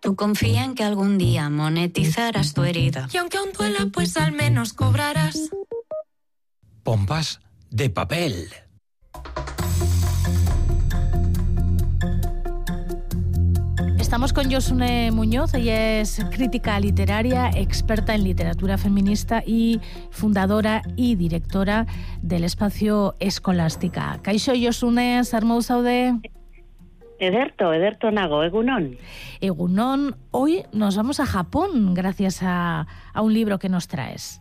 Tú confía en que algún día monetizarás tu herida. Y aunque aún duela, pues al menos cobrarás. Pompas de papel. Estamos con Josune Muñoz, ella es crítica literaria, experta en literatura feminista y fundadora y directora del espacio Escolástica. Kaixo Josune, zer moduz zaude? Ederto nago, egunon. Egunon, hoy nos vamos a Japón gracias a un libro que nos traes.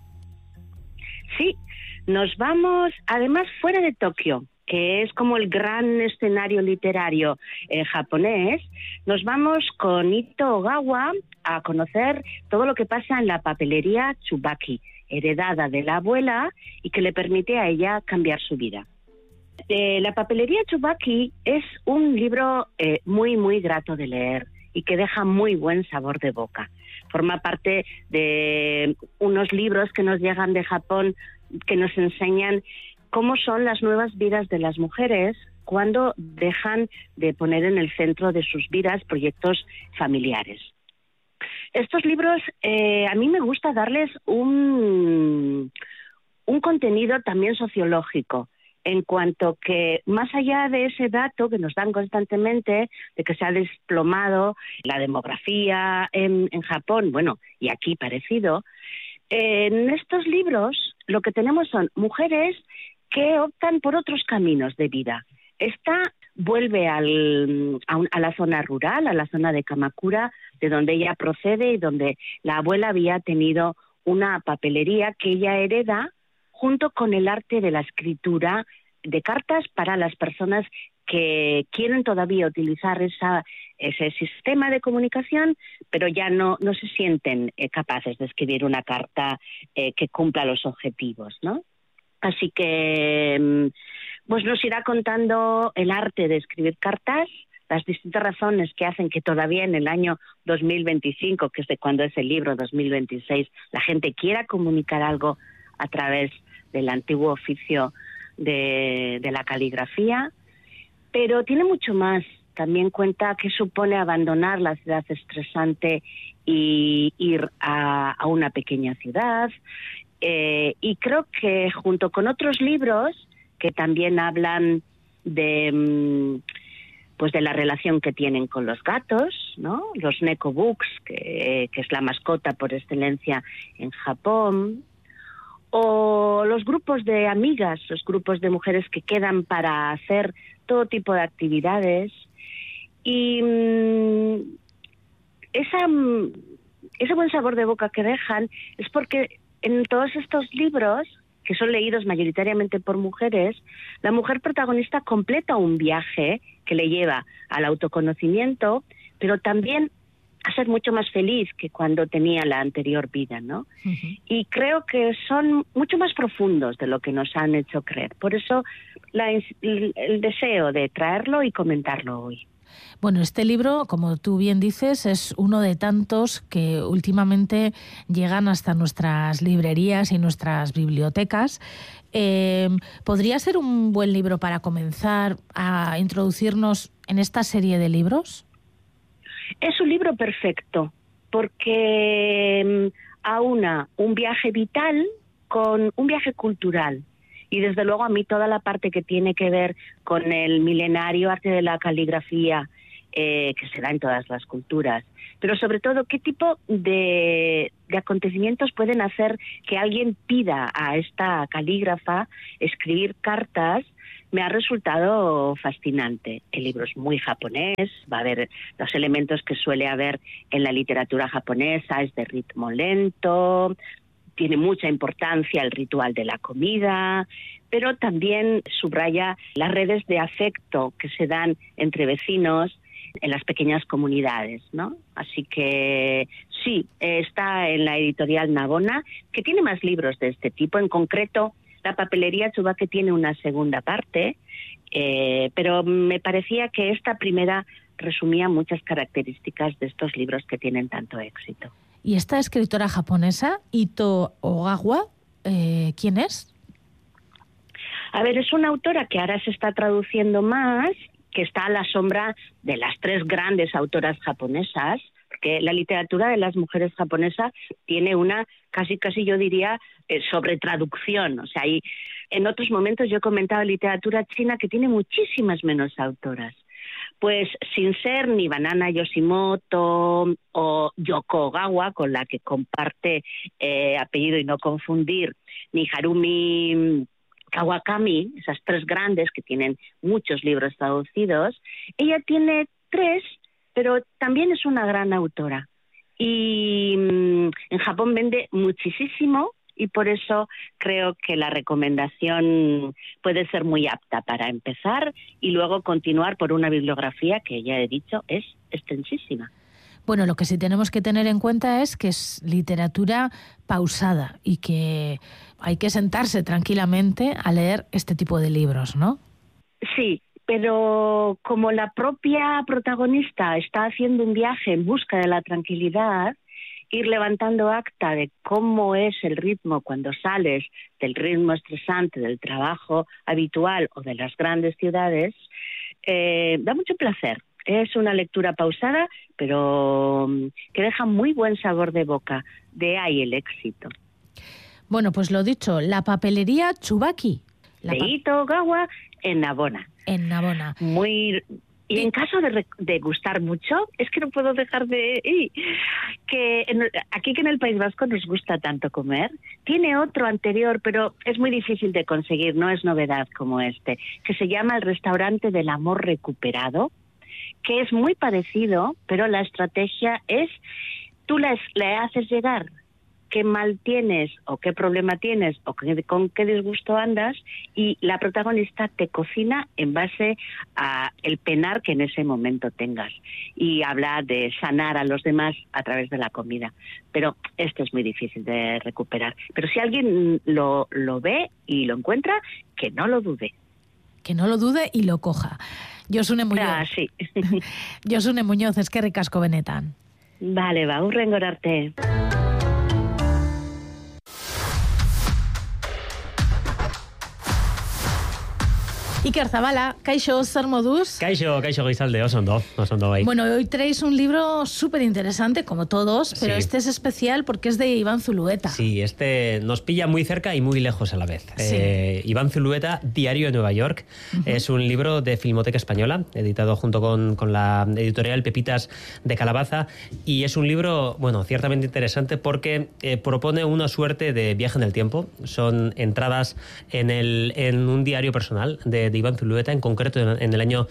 Sí, nos vamos además fuera de Tokio, que es como el gran escenario literario japonés. Nos vamos con Ito Ogawa a conocer todo lo que pasa en la papelería Tsubaki, heredada de la abuela y que le permite a ella cambiar su vida. La papelería Tsubaki es un libro muy, muy grato de leer y que deja muy buen sabor de boca. Forma parte de unos libros que nos llegan de Japón que nos enseñan cómo son las nuevas vidas de las mujeres cuando dejan de poner en el centro de sus vidas proyectos familiares. Estos libros, a mí me gusta darles un contenido también sociológico, en cuanto que más allá de ese dato que nos dan constantemente de que se ha desplomado la demografía en Japón, bueno, y aquí parecido, en estos libros lo que tenemos son mujeres que optan por otros caminos de vida. Esta vuelve a la zona rural, a la zona de Kamakura, de donde ella procede y donde la abuela había tenido una papelería que ella hereda junto con el arte de la escritura de cartas para las personas que quieren todavía utilizar ese sistema de comunicación, pero ya no se sienten capaces de escribir una carta que cumpla los objetivos, ¿no? Así que pues nos irá contando el arte de escribir cartas, las distintas razones que hacen que todavía en el año 2025, que es de cuando es el libro, 2026, la gente quiera comunicar algo a través del antiguo oficio de la caligrafía, pero tiene mucho más. También cuenta qué supone abandonar la ciudad estresante y ir a una pequeña ciudad. Y creo que junto con otros libros que también hablan de la relación que tienen con los gatos, ¿no? Los Neko Books, que es la mascota por excelencia en Japón, o los grupos de amigas, los grupos de mujeres que quedan para hacer todo tipo de actividades. Y ese buen sabor de boca que dejan es porque en todos estos libros, que son leídos mayoritariamente por mujeres, la mujer protagonista completa un viaje que le lleva al autoconocimiento, pero también a ser mucho más feliz que cuando tenía la anterior vida, ¿no? Uh-huh. Y creo que son mucho más profundos de lo que nos han hecho creer. Por eso el deseo de traerlo y comentarlo hoy. Bueno, este libro, como tú bien dices, es uno de tantos que últimamente llegan hasta nuestras librerías y nuestras bibliotecas. ¿Podría ser un buen libro para comenzar a introducirnos en esta serie de libros? Es un libro perfecto porque aúna un viaje vital con un viaje cultural. Y desde luego a mí toda la parte que tiene que ver con el milenario arte de la caligrafía, que se da en todas las culturas, pero sobre todo qué tipo de acontecimientos pueden hacer que alguien pida a esta calígrafa escribir cartas, me ha resultado fascinante. El libro es muy japonés, va a haber los elementos que suele haber en la literatura japonesa, es de ritmo lento, tiene mucha importancia el ritual de la comida, pero también subraya las redes de afecto que se dan entre vecinos en las pequeñas comunidades, ¿no? Así que sí, está en la editorial Nabona, que tiene más libros de este tipo. En concreto, la papelería Tsubaki tiene una segunda parte, pero me parecía que esta primera resumía muchas características de estos libros que tienen tanto éxito. ¿Y esta escritora japonesa, Ito Ogawa, quién es? A ver, es una autora que ahora se está traduciendo más, que está a la sombra de las tres grandes autoras japonesas, que la literatura de las mujeres japonesas tiene una casi yo diría sobretraducción. O sea, en otros momentos yo he comentado literatura china que tiene muchísimas menos autoras. Pues sin ser ni Banana Yoshimoto o Yoko Ogawa, con la que comparte apellido y no confundir, ni Harumi Kawakami, esas tres grandes que tienen muchos libros traducidos, ella tiene 3, pero también es una gran autora. Y en Japón vende muchísimo y por eso creo que la recomendación puede ser muy apta para empezar y luego continuar por una bibliografía que ya he dicho es extensísima. Bueno, lo que sí tenemos que tener en cuenta es que es literatura pausada y que hay que sentarse tranquilamente a leer este tipo de libros, ¿no? Sí, pero como la propia protagonista está haciendo un viaje en busca de la tranquilidad, ir levantando acta de cómo es el ritmo cuando sales del ritmo estresante del trabajo habitual o de las grandes ciudades, da mucho placer. Es una lectura pausada, pero que deja muy buen sabor de boca. De ahí el éxito. Bueno, pues lo dicho, la papelería Tsubaki. De Ito Ogawa en Nabona. En Nabona. Y en caso de gustar mucho, es que no puedo dejar de... Aquí que en el País Vasco nos gusta tanto comer, tiene otro anterior, pero es muy difícil de conseguir, no es novedad como este, que se llama el Restaurante del Amor Recuperado, que es muy parecido, pero la estrategia es, tú le haces llegar qué mal tienes o qué problema tienes o con qué disgusto andas y la protagonista te cocina en base a el penar que en ese momento tengas y habla de sanar a los demás a través de la comida. Pero esto es muy difícil de recuperar. Pero si alguien lo ve y lo encuentra, que no lo dude. Que no lo dude y lo coja. Josune Muñoz. Sí. Josune Muñoz, eskerrik asko benetan. Vale, aurrengora arte. Iker Zabala, kaixo, zer moduz? Kaixo Goizalde, oso ondo bai. Bueno, hoy traes un libro súper interesante, como todos, pero sí. Este es especial porque es de Iván Zulueta. Sí, este nos pilla muy cerca y muy lejos a la vez. Sí. Iván Zulueta, Diario de Nueva York, es un libro de Filmoteca Española, editado junto con la editorial Pepitas de Calabaza, y es un libro, bueno, ciertamente interesante porque propone una suerte de viaje en el tiempo. Son entradas en un diario personal de Iván Zulueta, en concreto en el año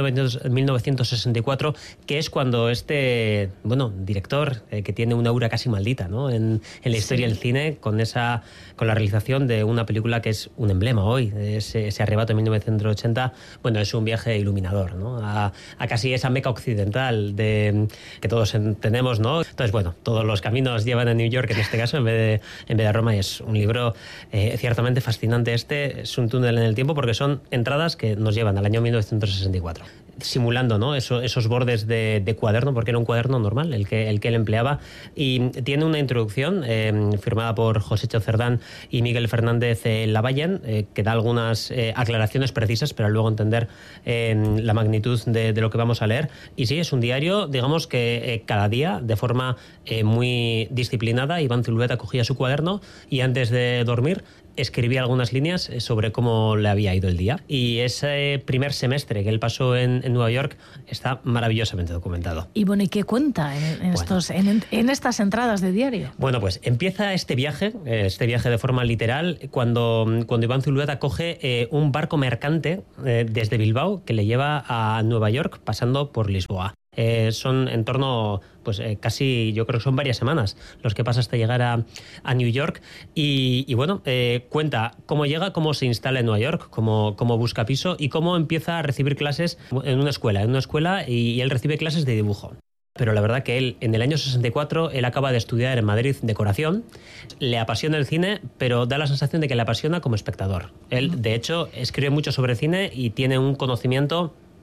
1964, que es cuando este director, que tiene una aura casi maldita, ¿no?, en la historia del cine, con la realización de una película que es un emblema hoy, ese Arrebato en 1980, bueno, es un viaje iluminador, ¿no?, a casi esa meca occidental que todos entendemos, ¿no? Entonces, bueno, todos los caminos llevan a New York en este caso en vez de a Roma, y es un libro ciertamente fascinante. Es un túnel en el tiempo porque son entradas que nos llevan al año 1964, simulando, ¿no?, esos bordes de cuaderno, porque era un cuaderno normal el que él empleaba, y tiene una introducción firmada por José Cerdán y Miguel Fernández Lavallen, que da algunas aclaraciones precisas para luego entender la magnitud de lo que vamos a leer. Y sí, es un diario, digamos que cada día, de forma muy disciplinada, Iván Zulueta cogía su cuaderno y antes de dormir escribía algunas líneas sobre cómo le había ido el día. Y ese primer semestre que él pasó en Nueva York está maravillosamente documentado. Y bueno, ¿y qué cuenta en estas entradas de diario? Bueno, pues empieza este viaje de forma literal cuando Iván Zulueta coge un barco mercante desde Bilbao que le lleva a Nueva York pasando por Lisboa. Son en torno, casi, yo creo que son varias semanas los que pasa hasta llegar a New York, y bueno, cuenta cómo llega, cómo se instala en Nueva York, cómo busca piso y cómo empieza a recibir clases en una escuela, y él recibe clases de dibujo. Pero la verdad que él, en el año 64, él acaba de estudiar en Madrid decoración, le apasiona el cine, pero da la sensación de que le apasiona como espectador. Él, de hecho, escribe mucho sobre cine y tiene un conocimiento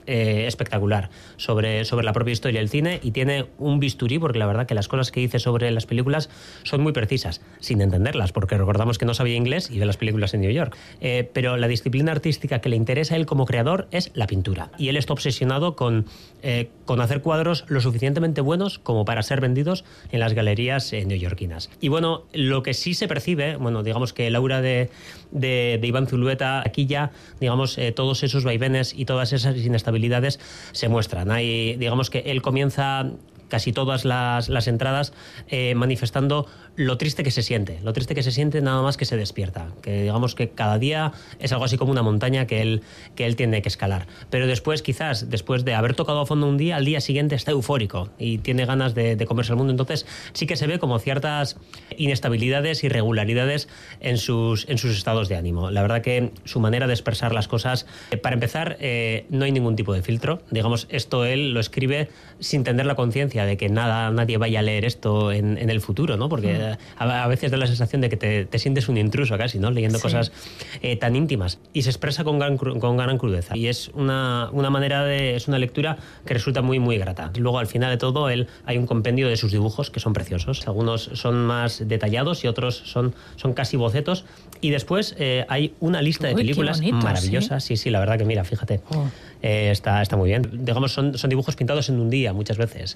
espectacular sobre la propia historia del cine, y tiene un bisturí, porque la verdad que las cosas que dice sobre las películas son muy precisas, sin entenderlas, porque recordamos que no sabía inglés y ve las películas en New York. Pero la disciplina artística que le interesa a él como creador es la pintura, y él está obsesionado con hacer cuadros lo suficientemente buenos como para ser vendidos en las galerías neoyorquinas. Y bueno, lo que sí se percibe, bueno, digamos que el aura de Iván Zulueta, aquí ya, digamos, todos esos vaivenes y todas esas inestabilidades se muestran. Hay, digamos que él comienza casi todas las entradas manifestando lo triste que se siente nada más que se despierta, que digamos que cada día es algo así como una montaña que él tiene que escalar, pero después, quizás después de haber tocado a fondo un día, al día siguiente está eufórico y tiene ganas de comerse el mundo. Entonces sí que se ve como ciertas inestabilidades, irregularidades en sus estados de ánimo. La verdad que su manera de expresar las cosas, para empezar, no hay ningún tipo de filtro, digamos, esto él lo escribe sin tener la conciencia de que nadie vaya a leer esto en el futuro, ¿no? Porque a veces da la sensación de que te sientes un intruso casi, ¿no? Leyendo cosas tan íntimas, y se expresa con gran crudeza, y es una manera es una lectura que resulta muy, muy grata. Luego, al final de todo, hay un compendio de sus dibujos que son preciosos. Algunos son más detallados y otros son casi bocetos, y después hay una lista de películas maravillosas. Sí, la verdad que mira, fíjate, está muy bien. Digamos, son dibujos pintados en un día muchas veces,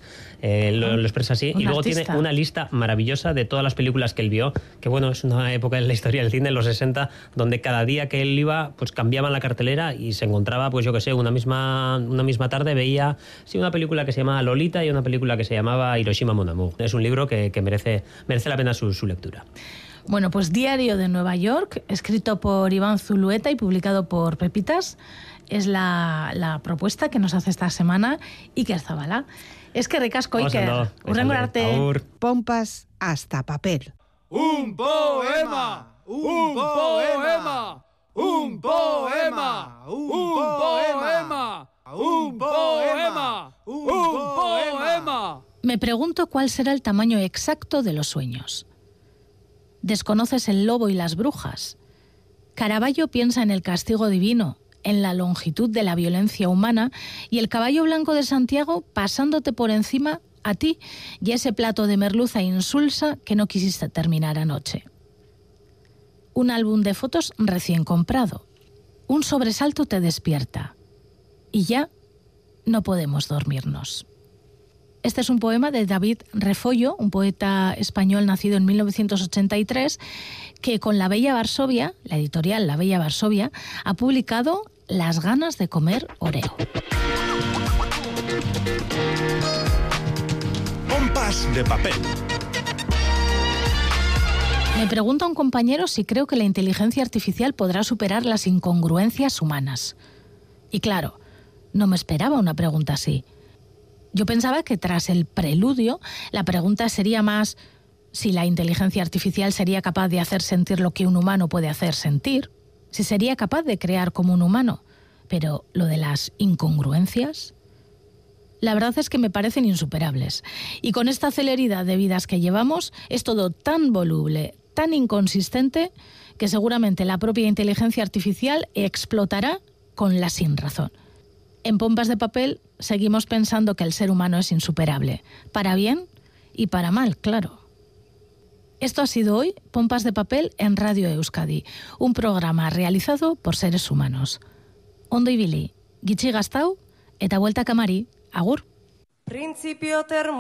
lo expresa así, y luego tiene una lista maravillosa de todas las películas que él vio, que bueno, es una época en la historia del cine, en los 60, donde cada día que él iba, pues cambiaban la cartelera y se encontraba, pues yo que sé, una misma tarde veía una película que se llamaba Lolita y una película que se llamaba Hiroshima Mon Amour. Es un libro que merece la pena su lectura. Bueno, pues Diario de Nueva York, escrito por Iván Zulueta y publicado por Pepitas, es la propuesta que nos hace esta semana Iker Zabala. Es que recasco, Iker. Hurrengo arte. Pompas hasta papel. ¡Un poema! ¡Un poema! ¡Un poema! ¡Un poema! ¡Un poema! ¡Un poema! Me pregunto cuál será el tamaño exacto de los sueños. Desconoces el lobo y las brujas. Caravaggio piensa en el castigo divino, en la longitud de la violencia humana y el caballo blanco de Santiago pasándote por encima a ti y ese plato de merluza insulsa que no quisiste terminar anoche. Un álbum de fotos recién comprado. Un sobresalto te despierta. Y ya no podemos dormirnos. Este es un poema de David Refollo, un poeta español nacido en 1983, que con La Bella Varsovia, la editorial La Bella Varsovia, ha publicado Las ganas de comer Oreo. Pompas de papel. Me pregunta un compañero si creo que la inteligencia artificial podrá superar las incongruencias humanas. Y claro, no me esperaba una pregunta así. Yo pensaba que tras el preludio, la pregunta sería más si la inteligencia artificial sería capaz de hacer sentir lo que un humano puede hacer sentir, si sería capaz de crear como un humano. Pero lo de las incongruencias, la verdad es que me parecen insuperables. Y con esta celeridad de vidas que llevamos, es todo tan voluble, tan inconsistente, que seguramente la propia inteligencia artificial explotará con la sinrazón. En Pompas de Papel seguimos pensando que el ser humano es insuperable, para bien y para mal, claro. Esto ha sido hoy Pompas de Papel en Radio Euskadi, un programa realizado por seres humanos. Ondo ibili, gitxi gaztau, eta buelta kamari, agur.